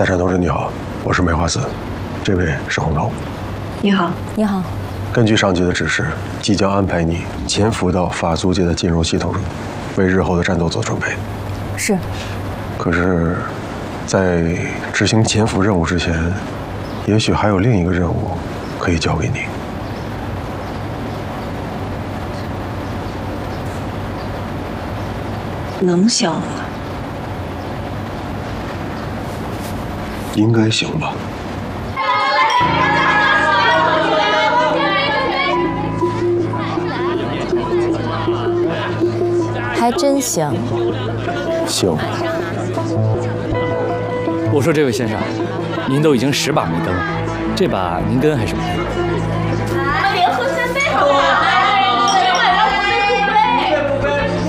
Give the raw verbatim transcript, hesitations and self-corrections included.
家产同志你好，我是梅花寺，这位是红头。 你好， 你好。 根据上级的指示，即将安排你潜伏到法租界的金融系统中，为日后的战斗做准备。 是。 可是，在执行潜伏任务之前，也许还有另一个任务可以交给你。 能行吗？ 应该行吧。 还真行。 行。 我说这位先生，您都已经十把没跟了，这把您跟还是不跟？ 联合三杯好不好？